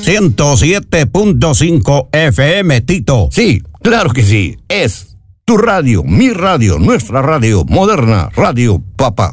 107.5 FM, Tito. Sí, claro que sí. Es tu radio, mi radio, nuestra radio, Moderna Radio Papá.